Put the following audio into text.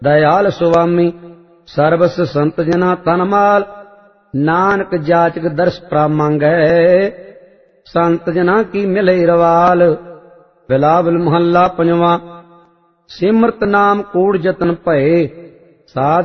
दयाल सुवामी सर्वस संत जना तन माल। नानक जाचक दर्श प्राप मांगै संत जना की मिले रवाल। बिलावल महला पंजवा। सिमरत नाम कूड़ जतन भये साध